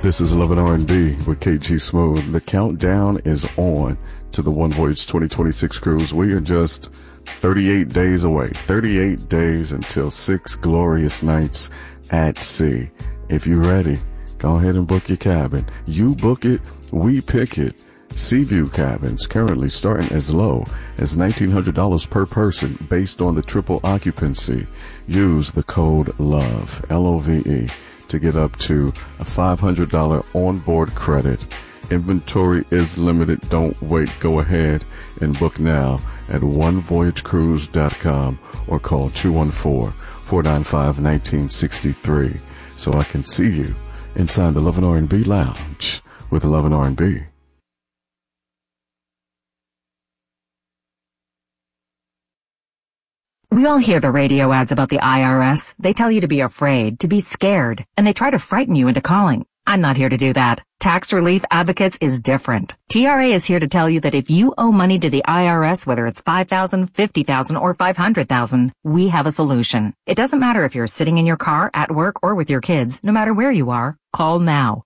This is Love and R&B with KG Smooth. The countdown is on to the One Voyage 2026 cruise. We are just 38 days away. 38 days until 6 glorious nights at sea. If you're ready, go ahead and book your cabin. You book it, we pick it. Seaview cabins currently starting as low as $1,900 per person based on the triple occupancy. Use the code LOVE, L-O-V-E, to get up to a $500 onboard credit. Inventory is limited. Don't wait. Go ahead and book now at onevoyagecruise.com or call 214-495-1963 so I can see you inside the Love and R&B Lounge with Love and R&B. We all hear the radio ads about the IRS. They tell you to be afraid, to be scared, and they try to frighten you into calling. I'm not here to do that. Tax Relief Advocates is different. TRA is here to tell you that if you owe money to the IRS, whether it's $5,000, $50,000, or $500,000, we have a solution. It doesn't matter if you're sitting in your car, at work, or with your kids. No matter where you are, call now.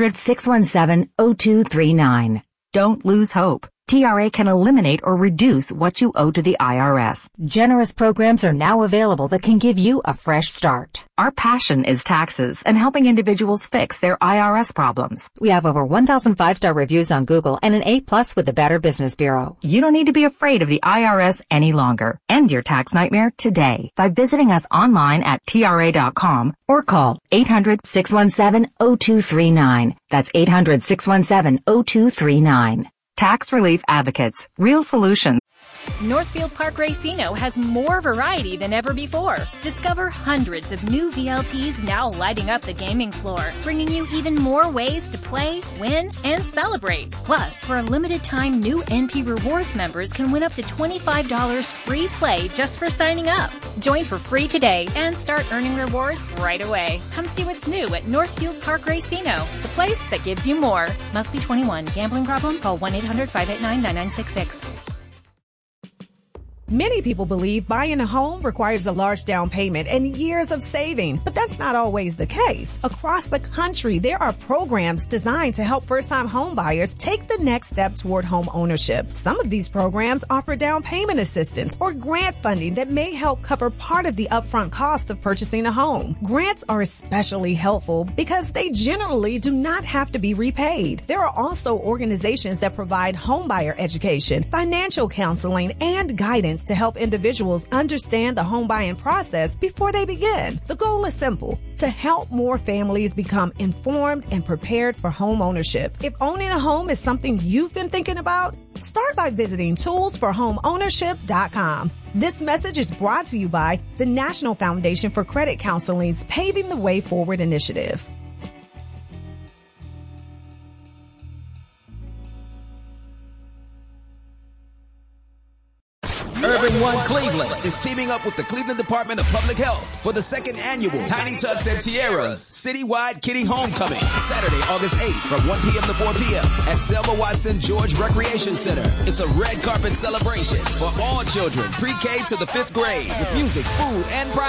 800-617-0239. Don't lose hope. TRA can eliminate or reduce what you owe to the IRS. Generous programs are now available that can give you a fresh start. Our passion is taxes and helping individuals fix their IRS problems. We have over 1,000 5-star reviews on Google and an A+ with the Better Business Bureau. You don't need to be afraid of the IRS any longer. End your tax nightmare today by visiting us online at TRA.com or call 800-617-0239. That's 800-617-0239. Tax Relief Advocates. Real solutions. Northfield Park Racino has more variety than ever before. Discover hundreds of new VLTs now lighting up the gaming floor, bringing you even more ways to play, win, and celebrate. Plus, for a limited time, new NP Rewards members can win up to $25 free play just for signing up. Join for free today and start earning rewards right away. Come see what's new at Northfield Park Racino, the place that gives you more. Must be 21. Gambling problem? Call 1-800-589-9966. Many people believe buying a home requires a large down payment and years of saving, but that's not always the case. Across the country, there are programs designed to help first-time home buyers take the next step toward home ownership. Some of these programs offer down payment assistance or grant funding that may help cover part of the upfront cost of purchasing a home. Grants are especially helpful because they generally do not have to be repaid. There are also organizations that provide home buyer education, financial counseling, and guidance to help individuals understand the home buying process before they begin. The goal is simple: to help more families become informed and prepared for home ownership. If owning a home is something you've been thinking about, start by visiting toolsforhomeownership.com. This message is brought to you by the National Foundation for Credit Counseling's Paving the Way Forward initiative. Urban One Cleveland is teaming up with the Cleveland Department of Public Health for the second annual Tiny Tucks and Tiaras Citywide Kitty Homecoming, Saturday, August 8th from 1 p.m. to 4 p.m. at Selma Watson George Recreation Center. It's a red carpet celebration for all children pre-K to the 5th grade with music, food, and prizes.